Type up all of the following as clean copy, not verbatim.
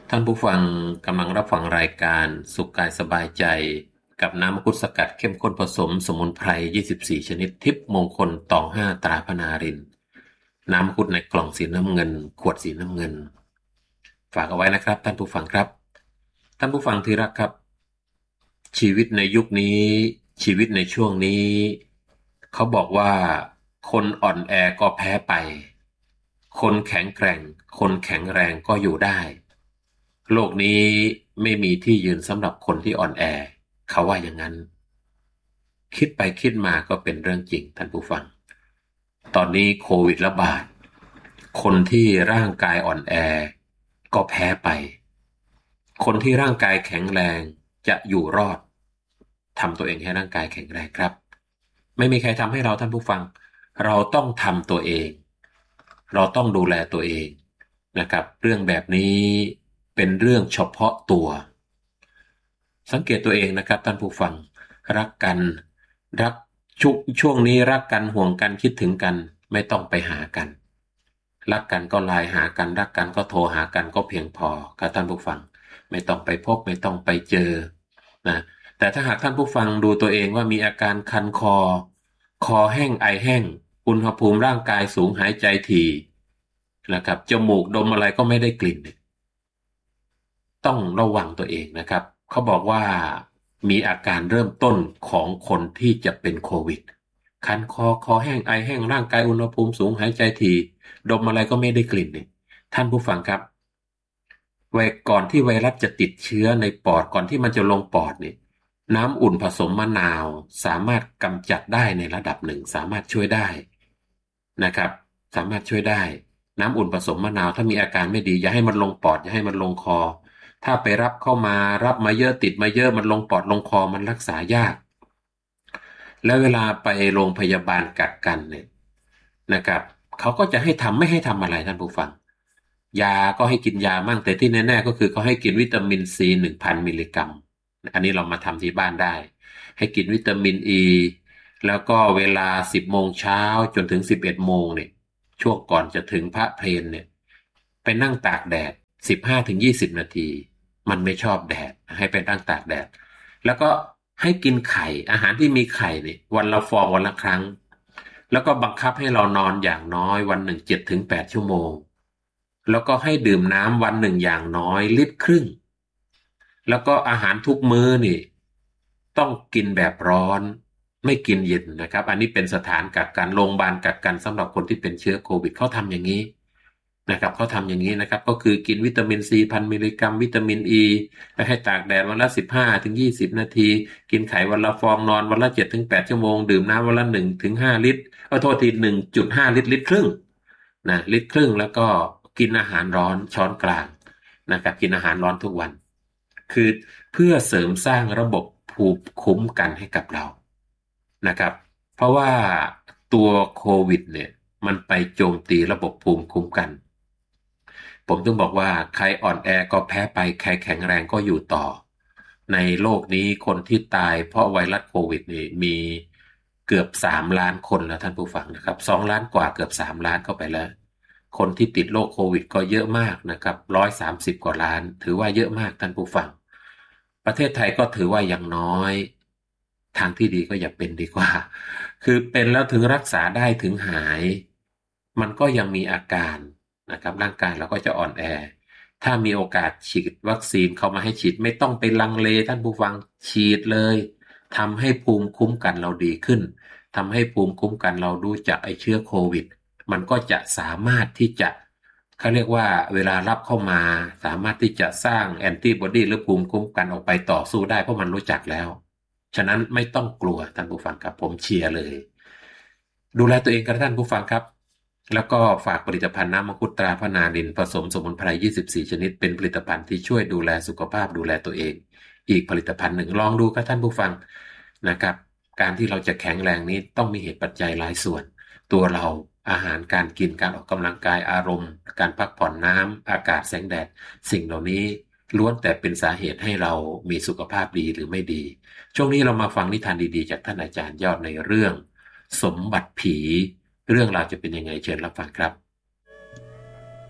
ท่านผู้ฟังกำลังรับฟังรายการสุขกายสบายใจกับน้ำมังคุดสกัดเข้มข้นผสมสมุนไพร24ชนิดทิพย์มงคลตอง5ตราพนารินน้ำมังคุดในกล่องสีน้ำเงินขวดสีน้ำเงินฝากเอาไว้นะครับท่านผู้ฟังครับท่านผู้ฟังที่รักครับชีวิตในยุคนี้ชีวิตในช่วงนี้เขาบอกว่าคนอ่อนแอก็แพ้ไปคนแข็งแกร่งคนแข็งแรงก็อยู่ได้โลกนี้ไม่มีที่ยืนสำหรับคนที่อ่อนแอเขาว่าอย่างนั้นคิดไปคิดมาก็เป็นเรื่องจริงท่านผู้ฟังตอนนี้โควิดระบาดคนที่ร่างกายอ่อนแอก็แพ้ไปคนที่ร่างกายแข็งแรงจะอยู่รอดทำตัวเองให้ร่างกายแข็งแรงครับไม่มีใครทำให้เราท่านผู้ฟังเราต้องทำตัวเองเราต้องดูแลตัวเองนะครับเรื่องแบบนี้เป็นเรื่องเฉพาะตัวสังเกตตัวเองนะครับท่านผู้ฟังรักกันรักช่วงนี้รักกันห่วงกันคิดถึงกันไม่ต้องไปหากันรักกันก็ไลน์หากันรักกันก็โทรหากันก็เพียงพอครับท่านผู้ฟังไม่ต้องไปพบไม่ต้องไปเจอนะแต่ถ้าหากท่านผู้ฟังดูตัวเองว่ามีอาการคันคอแห้งไอแห้งอุณหภูมิร่างกายสูงหายใจถี่นะครับจมูกดมอะไรก็ไม่ได้กลิ่นต้องระวังตัวเองนะครับเขาบอกว่ามีอาการเริ่มต้นของคนที่จะเป็นโควิดคันคอแห้งไอแห้งร่างกายอุณหภูมิสูงหายใจถี่ดมอะไรก็ไม่ได้กลิ่นเนี่ยท่านผู้ฟังครับก่อนที่ไวรัสจะติดเชื้อในปอดก่อนที่มันจะลงปอดเนี่ยน้ำอุ่นผสมมะนาวสามารถกำจัดได้ในระดับหนึ่งสามารถช่วยได้นะครับสามารถช่วยได้น้ำอุ่นผสมมะนาวถ้ามีอาการไม่ดีอย่าให้มันลงปอดอย่าให้มันลงคอถ้าไปรับเข้ามารับมาเยอะติดมาเยอะมันลงปอดลงคอมันรักษายากแล้วเวลาไปโรงพยาบาลกักกันเนี่ยนะครับเขาก็จะให้ทำไม่ให้ทำอะไรท่านผู้ฟังยาก็ให้กินยามั่งแต่ที่แน่ๆก็คือเขาให้กินวิตามินซี1,000มิลลิกรัมอันนี้เรามาทำที่บ้านได้ให้กินวิตามินอีแล้วก็เวลา10โมงเช้าจนถึง11โมงเนี่ยช่วงก่อนจะถึงพระเพลเนี่ยไปนั่งตากแดด15 ถึง 20นาทีมันไม่ชอบแดดให้ไปนั่งตากแดดแล้วก็ให้กินไข่อาหารที่มีไข่เนี่ยวันละฟองวันละครั้งแล้วก็บังคับให้เรานอนอย่างน้อยวันหนึ่ง7 ถึง 8ชั่วโมงแล้วก็ให้ดื่มน้ำวันหนึ่งอย่างน้อย1.5 ลิตรแล้วก็อาหารทุกมื้อนี่ต้องกินแบบร้อนไม่กินเย็นนะครับอันนี้เป็นสถานกักกันโรงพยาบาลกักกันสำหรับคนที่เป็นเชื้อโควิดเขาทำอย่างนี้นะครับเขาทำอย่างนี้นะครับก็คือกินวิตามินซี1,000 มิลลิกรัมวิตามินอีแล้วให้ตากแดดวันละ15 ถึง 20นาทีกินไข่วันละฟองนอนวันละ7 ถึง 8ชั่วโมงดื่มน้ำวันละ1 ถึง 5 ลิตรโทษที1.5 ลิตรลิตรครึ่งนะลิตรครึ่งแล้วก็กินอาหารร้อนช้อนกลางนะครับกินอาหารร้อนทุกวันคือเพื่อเสริมสร้างระบบภูมิคุ้มกันให้กับเรานะครับเพราะว่าตัวโควิดเนี่ยมันไปโจมตีระบบภูมิคุ้มกันผมต้องบอกว่าใครอ่อนแอก็แพ้ไปใครแข็งแรงก็อยู่ต่อในโลกนี้คนที่ตายเพราะไวรัสโควิดนี่มีเกือบ3 ล้านคนแล้วท่านผู้ฟังนะครับ2 ล้านกว่าเกือบ3 ล้านเข้าไปแล้วคนที่ติดโรคโควิดก็เยอะมากนะครับ130 กว่าล้านถือว่าเยอะมากท่านผู้ฟังประเทศไทยก็ถือว่ายังน้อยทางที่ดีก็อย่าเป็นดีกว่าคือเป็นแล้วถึงรักษาได้ถึงหายมันก็ยังมีอาการนะครับร่างกายเราก็จะอ่อนแอถ้ามีโอกาสฉีดวัคซีนเข้ามาให้ฉีดไม่ต้องไปลังเลท่านผู้ฟังฉีดเลยทำให้ภูมิคุ้มกันเราดีขึ้นทำให้ภูมิคุ้มกันเรารู้จักไอ้เชื้อโควิดมันก็จะสามารถที่จะเขาเรียกว่าเวลารับเข้ามาสามารถที่จะสร้างแอนติบอดีหรือภูมิคุ้มกันออกไปต่อสู้ได้เพราะมันรู้จักแล้วฉะนั้นไม่ต้องกลัวท่านผู้ฟังครับผมเชียร์เลยดูแลตัวเองกันท่านผู้ฟังครับแล้วก็ฝากผลิตภัณฑ์น้ำมังคุดตราพนาดินผสมสมุนไพร24ชนิดเป็นผลิตภัณฑ์ที่ช่วยดูแลสุขภาพดูแลตัวเองอีกผลิตภัณฑ์หนึ่งลองดูครับท่านผู้ฟังนะครับการที่เราจะแข็งแรงนี้ต้องมีเหตุปัจจัยหลายส่วนตัวเราอาหารการกินการออกกำลังกายอารมณ์การพักผ่อนน้ำอากาศแสงแดดสิ่งเหล่านี้ล้วนแต่เป็นสาเหตุให้เรามีสุขภาพดีหรือไม่ดีช่วงนี้เรามาฟังนิทานดีๆจากท่านอาจารย์ยอดในเรื่องสมบัติผีเรื่องราวจะเป็นยังไงเชิญรับฟังครับ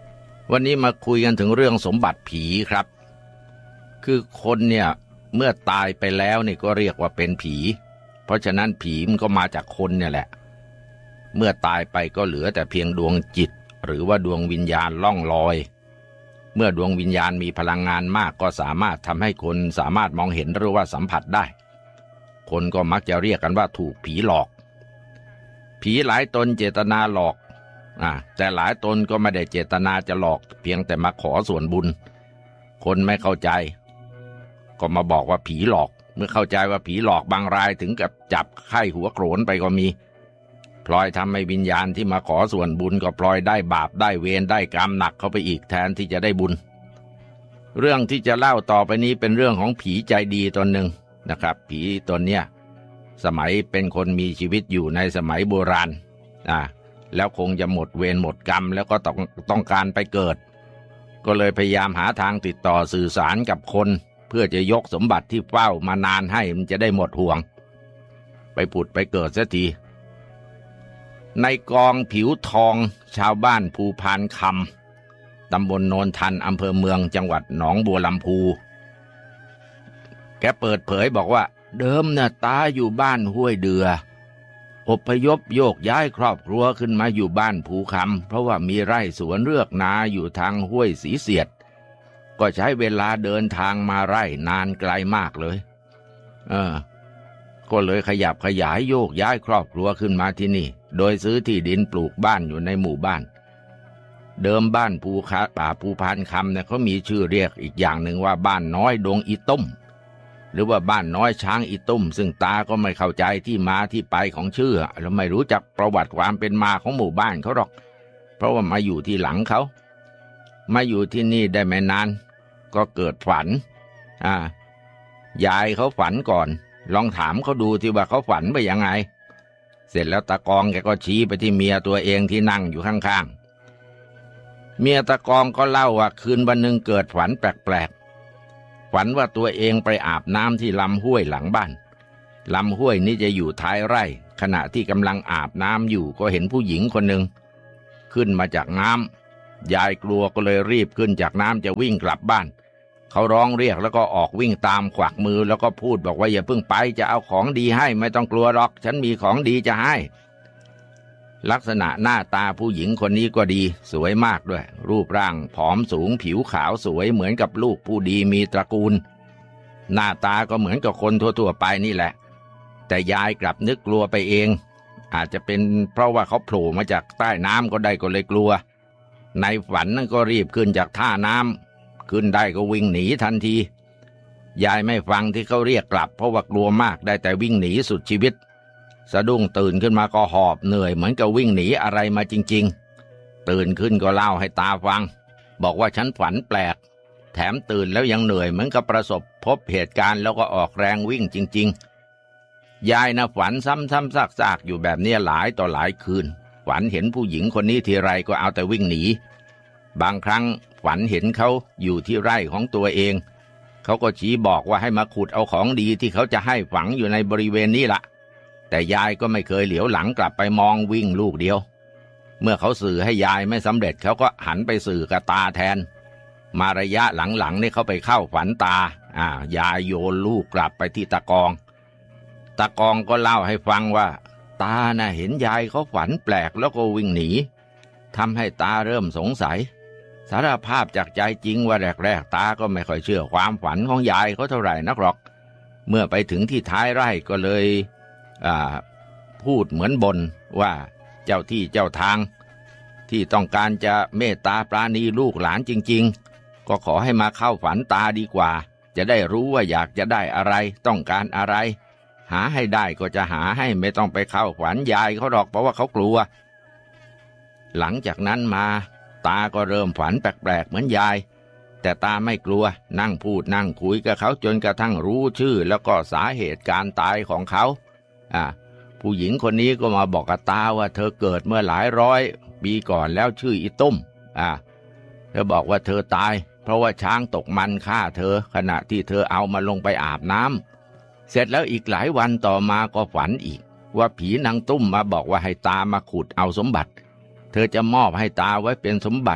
วันนี้มาคุยกันถึงเรื่องสมบัติผีครับคือคนเนี่ยเมื่อตายไปแล้วนี่ก็เรียกว่าเป็นผีเพราะฉะนั้นผีมันก็มาจากคนเนี่ยแหละเมื่อตายไปก็เหลือแต่เพียงดวงจิตหรือว่าดวงวิญญาณล่องลอยเมื่อดวงวิญญาณมีพลังงานมากก็สามารถทำให้คนสามารถมองเห็นหรือว่าสัมผัสได้คนก็มักจะเรียกกันว่าถูกผีหลอกผีหลายตนเจตนาหลอกแต่หลายตนก็ไม่ได้เจตนาจะหลอกเพียงแต่มาขอส่วนบุญคนไม่เข้าใจก็มาบอกว่าผีหลอกเมื่อเข้าใจว่าผีหลอกบางรายถึงกับจับไข้หัวโกรนไปก็มีพลอยทำให้วิญญาณที่มาขอส่วนบุญก็พลอยได้บาปได้เวรได้กรรมหนักเข้าไปอีกแทนที่จะได้บุญเรื่องที่จะเล่าต่อไปนี้เป็นเรื่องของผีใจดีตนหนึ่งนะครับผีตนเนี้ยสมัยเป็นคนมีชีวิตอยู่ในสมัยโบราณแล้วคงจะหมดเวรหมดกรรมแล้วก็ต้องการไปเกิดก็เลยพยายามหาทางติดต่อสื่อสารกับคนเพื่อจะยกสมบัติที่เฝ้ามานานให้มันจะได้หมดห่วงไปผุดไปเกิดเสียทีในกองผิวทองชาวบ้านภูพานคำตำบลโนนทันอำเภอเมืองจังหวัดหนองบัวลำพูแกเปิดเผยบอกว่าเดิมน่ะตาอยู่บ้านห้วยเดืออพยพโยกย้ายครอบครัวขึ้นมาอยู่บ้านภูคำเพราะว่ามีไร่สวนเลือกนาอยู่ทางห้วยสีเสียดก็ใช้เวลาเดินทางมาไร่นานไกลมากเลยก็เลยขยับขยายโยกย้ายครอบครัวขึ้นมาที่นี่โดยซื้อที่ดินปลูกบ้านอยู่ในหมู่บ้านเดิมบ้านภูพานคำเนี่ยเขามีชื่อเรียกอีกอย่างหนึ่งว่าบ้านน้อยดงอีตุ้มหรือว่าบ้านน้อยช้างอีตุ้มซึ่งตาก็ไม่เข้าใจที่มาที่ไปของชื่อแล้วไม่รู้จักประวัติความเป็นมาของหมู่บ้านเขาหรอกเพราะว่ามาอยู่ที่หลังเขามาอยู่ที่นี่ได้ไม่นานก็เกิดฝันยายเขาฝันก่อนลองถามเขาดูที่ว่าเขาฝันไปยังไงเสร็จแล้วตากองแกก็ชี้ไปที่เมียตัวเองที่นั่งอยู่ข้างๆเมียตากองก็เล่าว่าคืนวันหนึ่งเกิดฝันแปลกๆฝันว่าตัวเองไปอาบน้ำที่ลำห้วยหลังบ้านลำห้วยนี้จะอยู่ท้ายไร่ขณะที่กำลังอาบน้ำอยู่ก็เห็นผู้หญิงคนหนึ่งขึ้นมาจากน้ำยายกลัวก็เลยรีบขึ้นจากน้ำจะวิ่งกลับบ้านเขาร้องเรียกแล้วก็ออกวิ่งตามขวักมือแล้วก็พูดบอกว่าอย่าเพิ่งไปจะเอาของดีให้ไม่ต้องกลัวหรอกฉันมีของดีจะให้ลักษณะหน้าตาผู้หญิงคนนี้ก็ดีสวยมากด้วยรูปร่างผอมสูงผิวขาวสวยเหมือนกับลูกผู้ดีมีตระกูลหน้าตาก็เหมือนกับคนทั่วๆไปนี่แหละแต่ยายกลับนึกกลัวไปเองอาจจะเป็นเพราะว่าเขาโผล่มาจากใต้น้ำก็ได้ก็เลยกลัวในฝันนั่นก็รีบขึ้นจากท่าน้ำขึ้นได้ก็วิ่งหนีทันทียายไม่ฟังที่เขาเรียกกลับเพราะว่ากลัวมากได้แต่วิ่งหนีสุดชีวิตสะดุ้งตื่นขึ้นมาก็หอบเหนื่อยเหมือนกับวิ่งหนีอะไรมาจริงๆตื่นขึ้นก็เล่าให้ตาฟังบอกว่าฉันฝันแปลกแถมตื่นแล้วยังเหนื่อยเหมือนกับประสบพบเหตุการณ์แล้วก็ออกแรงวิ่งจริงๆยายนะฝันซ้ำๆซากๆอยู่แบบนี้หลายต่อหลายคืนฝันเห็นผู้หญิงคนนี้ทีไรก็เอาแต่วิ่งหนีบางครั้งฝันเห็นเขาอยู่ที่ไร่ของตัวเองเขาก็ชี้บอกว่าให้มาขุดเอาของดีที่เขาจะให้ฝังอยู่ในบริเวณนี้ละแต่ยายก็ไม่เคยเหลียวหลังกลับไปมองวิ่งลูกเดียวเมื่อเขาสื่อให้ยายไม่สำเร็จเขาก็หันไปสื่อกับตาแทนมาระยะหลังๆนี่เขาไปเข้าฝันตายายโยนลูกกลับไปที่ตากองก็เล่าให้ฟังว่าตาน่ะเห็นยายเขาฝันแปลกแล้วก็วิ่งหนีทำให้ตาเริ่มสงสัยสารภาพจากใจจริงว่าแรกๆตาก็ไม่ค่อยเชื่อความฝันของยายเขาเท่าไหร่นักหรอกเมื่อไปถึงที่ท้ายไร่ก็เลยพูดเหมือนบ่นว่าเจ้าที่เจ้าทางที่ต้องการจะเมตตาปราณีลูกหลานจริงๆก็ขอให้มาเข้าฝันตาดีกว่าจะได้รู้ว่าอยากจะได้อะไรต้องการอะไรหาให้ได้ก็จะหาให้ไม่ต้องไปเข้าฝันยายเขาหรอกเพราะว่าเขากลัวหลังจากนั้นมาตาก็เริ่มฝันแปลกๆเหมือนยายแต่ตาไม่กลัวนั่งพูดนั่งคุยกับเขาจนกระทั่งรู้ชื่อแล้วก็สาเหตุการตายของเขาผู้หญิงคนนี้ก็มาบอกกับตาว่าเธอเกิดเมื่อหลายร้อยปีก่อนแล้วชื่ออีตุ้มเธอบอกว่าเธอตายเพราะว่าช้างตกมันฆ่าเธอขณะที่เธอเอามาลงไปอาบน้ำเสร็จแล้วอีกหลายวันต่อมาก็ฝันอีกว่าผีนางตุ้มมาบอกว่าให้ตามาขุดเอาสมบัติเธอจะมอบให้ตาไว้เป็นสมบัติ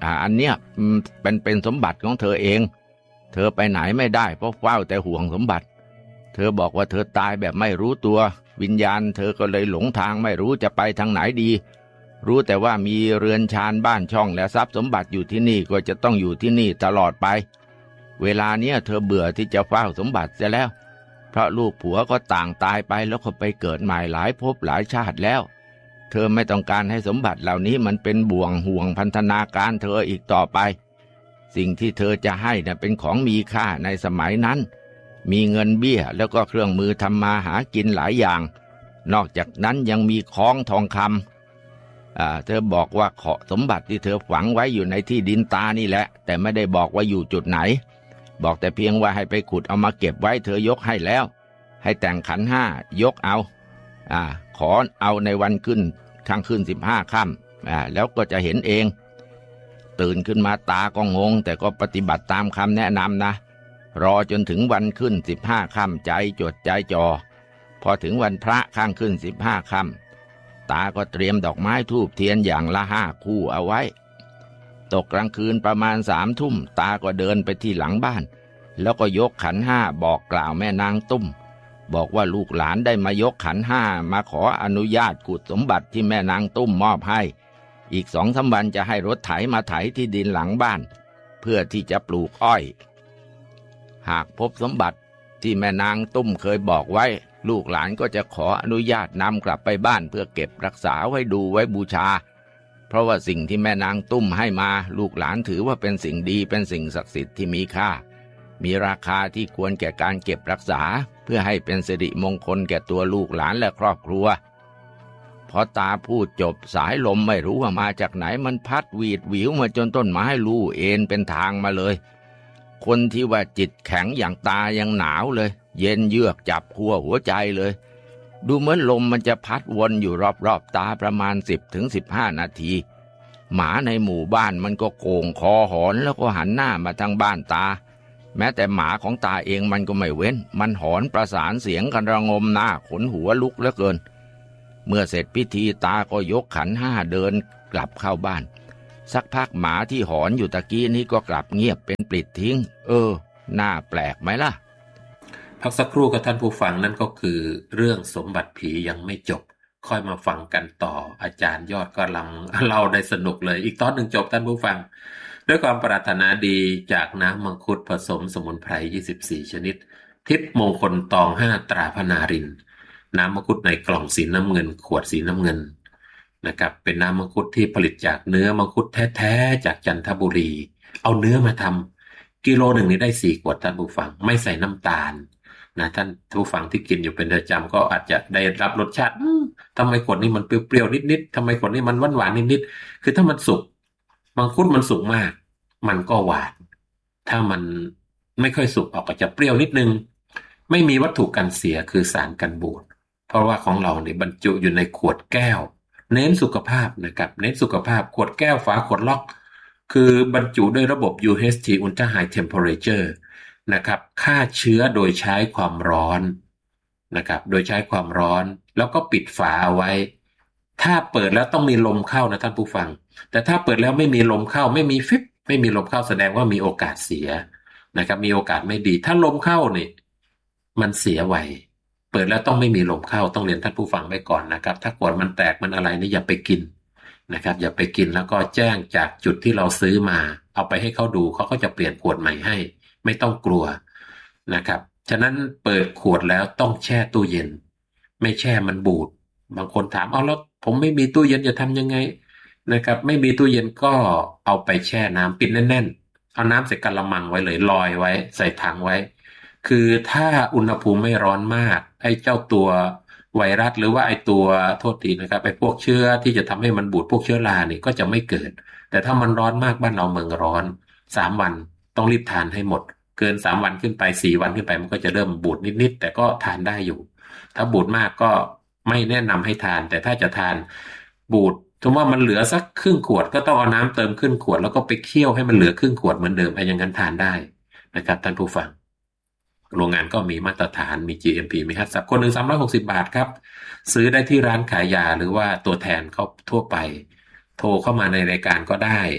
อันเนี้ยเป็นสมบัติของเธอเองเธอไปไหนไม่ได้เพราะเฝ้าแต่ห่วงสมบัติเธอบอกว่าเธอตายแบบไม่รู้ตัววิญญาณเธอก็เลยหลงทางไม่รู้จะไปทางไหนดีรู้แต่ว่ามีเรือนชานบ้านช่องและทรัพย์สมบัติอยู่ที่นี่ก็จะต้องอยู่ที่นี่ตลอดไปเวลาเนี้ยเธอเบื่อที่จะเฝ้าสมบัติเสียแล้วเพราะลูกผัวก็ต่างตายไปแล้วก็ไปเกิดใหม่หลายภพหลายชาติแล้วเธอไม่ต้องการให้สมบัติเหล่านี้มันเป็นบ่วงห่วงพันธนาการเธออีกต่อไปสิ่งที่เธอจะให้น่ะเป็นของมีค่าในสมัยนั้นมีเงินเบี้ยแล้วก็เครื่องมือทำมาหากินหลายอย่างนอกจากนั้นยังมีของทองคำเธอบอกว่าขอสมบัติที่เธอฝังไว้อยู่ในที่ดินตานี่แหละแต่ไม่ได้บอกว่าอยู่จุดไหนบอกแต่เพียงว่าให้ไปขุดเอามาเก็บไว้เธอยกให้แล้วให้แต่งขันห้ายกเอาขอเอาในวันขึ้นข้างขึ้น15 ค่ำแล้วก็จะเห็นเองตื่นขึ้นมาตาก็งงแต่ก็ปฏิบัติตามคำแนะนำนะรอจนถึงวันขึ้น15 ค่ำใจจดใจจ่อพอถึงวันพระข้างขึ้น15 ค่ำตาก็เตรียมดอกไม้ธูปเทียนอย่างละ5 คู่เอาไว้ตกกลางคืนประมาณ3 ทุ่มตาก็เดินไปที่หลังบ้านแล้วก็ยกขันห้าบอกกล่าวแม่นางตุ้มบอกว่าลูกหลานได้มายกขันห้ามาขออนุญาตขุดสมบัติที่แม่นางตุ้มมอบให้อีก2-3 วันจะให้รถไถมาไถที่ดินหลังบ้านเพื่อที่จะปลูกอ้อยหากพบสมบัติที่แม่นางตุ้มเคยบอกไว้ลูกหลานก็จะขออนุญาตนำกลับไปบ้านเพื่อเก็บรักษาไว้ดูไว้บูชาเพราะว่าสิ่งที่แม่นางตุ้มให้มาลูกหลานถือว่าเป็นสิ่งดีเป็นสิ่งศักดิ์สิทธิ์ที่มีค่ามีราคาที่ควรแก่การเก็บรักษาเพื่อให้เป็นสิริมงคลแก่ตัวลูกหลานและครอบครัวพอตาพูดจบสายลมไม่รู้ว่ามาจากไหนมันพัดหวีดหวิวมาจนต้นไม้ลู่เอ็นเป็นทางมาเลยคนที่ว่าจิตแข็งอย่างตายังหนาวเลยเย็นเยือกจับขั้วหัวใจเลยดูเหมือนลมมันจะพัดวนอยู่รอบๆตาประมาณ10-15 นาทีหมาในหมู่บ้านมันก็โก่งคอหอนแล้วก็หันหน้ามาทางบ้านตาแม้แต่หมาของตาเองมันก็ไม่เว้นมันหอนประสานเสียงกันระงมหน้าขนหัวลุกเหลือเกินเมื่อเสร็จพิธีตาก็ยกขันห้าเดินกลับเข้าบ้านสักพักหมาที่หอนอยู่ตะกี้นี้ก็กลับเงียบเป็นปลิดทิ้งน่าแปลกไหมล่ะพักสักครู่กับท่านผู้ฟังนั่นก็คือเรื่องสมบัติผียังไม่จบค่อยมาฟังกันต่ออาจารย์ยอดกำลังเล่าได้สนุกเลยอีกตอนหนึ่งจบท่านผู้ฟังด้วยความปรารถนาดีจากน้ำมังคุดผสมสมุนไพร24 ชนิดทิพย์มงคลตอง5ตราพนารินน้ำมังคุดในกล่องสีน้ำเงินขวดสีน้ำเงินนะครับเป็นน้ำมังคุดที่ผลิตจากเนื้อมังคุดแท้ๆจากจันทบุรีเอาเนื้อมาทำกิโลหนึ่งนี้ได้4 ขวดท่านผู้ฟังไม่ใส่น้ำตาลนะท่านผู้ฟังที่กินอยู่เป็นประจำก็อาจจะได้รับรสชาติทำไมขวดนี้มันเปรี้ยวๆนิดๆทำไมขวดนี้มันหวานๆนิดๆคือถ้ามันสุกมังคุดมันสุกมากมันก็หวานถ้ามันไม่ค่อยสุกออกก็จะเปรี้ยวนิดนึงไม่มีวัตถุกันเสียคือสารกันบูดเพราะว่าของเราเนี่ยบรรจุอยู่ในขวดแก้วเน้นสุขภาพนะครับเน้นสุขภาพขวดแก้วฝาขวดล็อกคือบรรจุด้วยระบบ UHT Ultra High Temperature นะครับฆ่าเชื้อโดยใช้ความร้อนนะครับโดยใช้ความร้อนแล้วก็ปิดฝาเอาไว้ถ้าเปิดแล้วต้องมีลมเข้านะท่านผู้ฟังแต่ถ้าเปิดแล้วไม่มีลมเข้าไม่มีฟิปไม่มีลมเข้าแสดงว่ามีโอกาสเสียนะครับมีโอกาสไม่ดีถ้าลมเข้านี่มันเสียไวเปิดแล้วต้องไม่มีลมเข้าต้องเรียนท่านผู้ฟังไว้ก่อนนะครับถ้าขวดมันแตกมันอะไรนี่อย่าไปกินนะครับอย่าไปกินแล้วก็แจ้งจากจุดที่เราซื้อมาเอาไปให้เขาดูเขาก็จะเปลี่ยนขวดใหม่ให้ไม่ต้องกลัวนะครับฉะนั้นเปิดขวดแล้วต้องแช่ตู้เย็นไม่แช่มันบูดบางคนถามเอาแล้วผมไม่มีตู้เย็นจะทำยังไงนะครับไม่มีตู้เย็นก็เอาไปแช่น้ำปิดแน่นๆเอาน้ำใส่กะละมังไว้เลยลอยไว้ใส่ถังไว้คือถ้าอุณหภูมิไม่ร้อนมากไอ้เจ้าตัวไวรัสหรือว่าไอ้ตัวโทษทีนะครับไอ้พวกเชื้อที่จะทำให้มันบูดพวกเชื้อรานี่ก็จะไม่เกิดแต่ถ้ามันร้อนมากบ้านเราเมืองร้อน3 วันต้องรีบทานให้หมดเกิน3 วันขึ้นไป4 วันขึ้นไปมันก็จะเริ่มบูดนิดๆแต่ก็ทานได้อยู่ถ้าบูดมากก็ไม่แนะนำให้ทานแต่ถ้าจะทานบูดสมมติว่ามันเหลือสักครึ่งขวดก็ต้องเอาน้ำเติมครึ่งขวดแล้วก็ไปเคี่ยวให้มันเหลือครึ่งขวดเหมือนเดิมไอ้อย่างนั้นทานได้นะครับท่านผู้ฟังโรงงานก็มีมาตรฐานมี GMP มีฮัตซับคนหนึ่ง360 บาทครับซื้อได้ที่ร้านขายยาหรือว่าตัวแทนเขาทั่วไปโทรเข้ามาในรายการก็ได้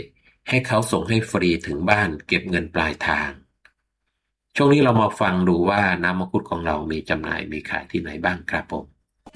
ให้เขาส่งให้ฟรีถึงบ้านเก็บเงินปลายทางช่วงนี้เรามาฟังดูว่าน้ำมังคุดของเรามีจำหน่ายมีขายที่ไหนบ้างครับผม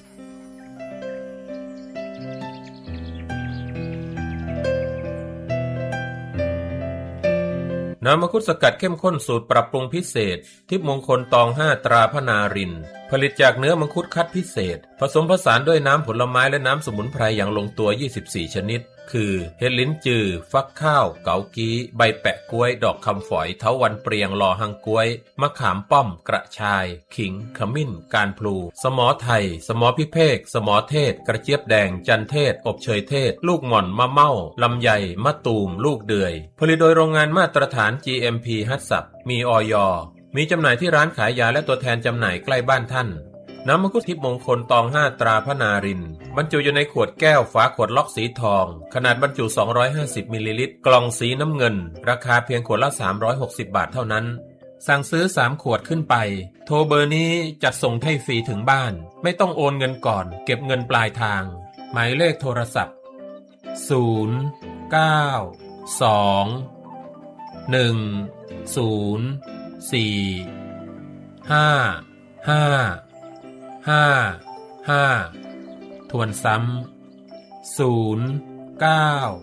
น้ำมังคุดสกัดเข้มข้นสูตรปรับปรุงพิเศษทิพย์มงคลตอง5ตราพนารินผลิตจากเนื้อมังคุดคัดพิเศษผสมผสานด้วยน้ำผลไม้และน้ำสมุนไพรอย่างลงตัว24ชนิดคือเห็ดลิ้นจือฟักข้าวเกากี้ใบแปะกล้วยดอกคำฝอยเถาวัลย์เปรียงลอหังกล้วยมะขามป้อมกระชายขิงขมิ้นการพลูสมอไทยสมอพิเภกสมอเทศกระเจี๊ยบแดงจันเทศอบเชยเทศลูกหม่อนมะเม่าลำไยมะตูมลูกเดือยผลิตโดยโรงงานมาตรฐาน GMP ฮัตสับมีอย.มีจำหน่ายที่ร้านขายยาและตัวแทนจำหน่ายใกล้บ้านท่านน้ำมังคุดทิพย์มงคลตอง5ตราพนารินบรรจุอยู่ในขวดแก้วฝาขวดล็อกสีทองขนาดบรรจุ250มิลลิลิตรกล่องสีน้ำเงินราคาเพียงขวดละ360บาทเท่านั้นสั่งซื้อ3ขวดขึ้นไปโทรเบอร์นี้จัดส่งให้ฟรีถึงบ้านไม่ต้องโอนเงินก่อนเก็บเงินปลายทางหมายเลขโทรศัพท์0 9 2 1 0 4 5 5 5 ทวนซ้ำ0 9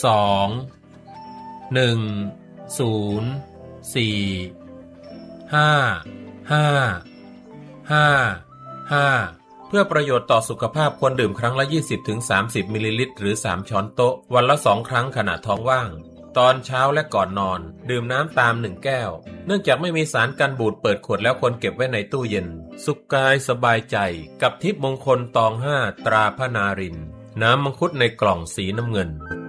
2 1 0 4 5 5 5 เพื่อประโยชน์ต่อสุขภาพควรดื่มครั้งละ 20-30 มิลลิลิตรหรือ3ช้อนโต๊ะวันละ2ครั้งขณะท้องว่างตอนเช้าและก่อนนอนดื่มน้ำตาม1แก้วเนื่องจากไม่มีสารกันบูดเปิดขวดแล้วควรเก็บไว้ในตู้เย็นสุขกายสบายใจกับทิพย์มงคลตอง5ตราพนารินน้ำมังคุดในกล่องสีน้ำเงิน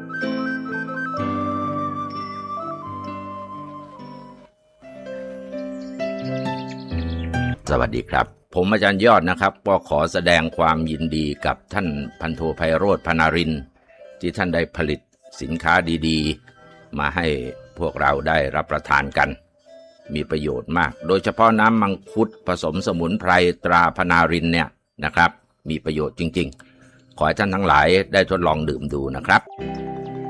สวัสดีครับผมอาจารย์ยอดนะครับก็ขอแสดงความยินดีกับท่านพันโทไพโรจน์พนารินที่ท่านได้ผลิตสินค้าดีๆมาให้พวกเราได้รับประทานกันมีประโยชน์มากโดยเฉพาะน้ำมังคุดผสมสมุนไพรตราพนารินเนี่ยนะครับมีประโยชน์จริงๆขอให้ท่านทั้งหลายได้ทดลองดื่มดูนะครับ